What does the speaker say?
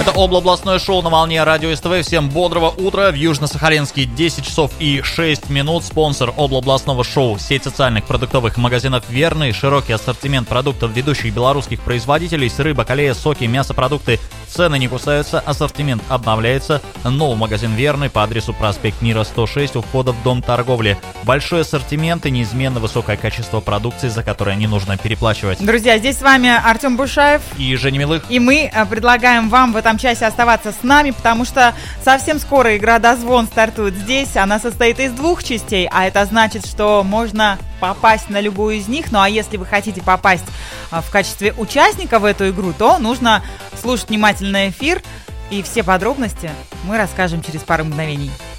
Это облабластное шоу на волне Радио СТВ. Всем бодрого утра. В Южно-Сахалинске 10 часов и 6 минут. Спонсор облабластного шоу — сеть социальных продуктовых магазинов «Верный». Широкий ассортимент продуктов ведущих белорусских производителей. Сыры, бакалея, соки, мясопродукты. Цены не кусаются, ассортимент обновляется. Новый магазин «Верный» по адресу проспект Мира, 106, у входа в Дом торговли. Большой ассортимент и неизменно высокое качество продукции, за которое не нужно переплачивать. Друзья, здесь с вами Артем Бушаев и Женя Милых. И мы предлагаем вам в этом часе оставаться с нами, потому что совсем скоро игра «Дозвон» стартует здесь. Она состоит из 2 частей, а это значит, что можно попасть на любую из них. Ну а если вы хотите попасть в качестве участника в эту игру, то нужно слушать внимательно эфир, и все подробности мы расскажем через пару мгновений.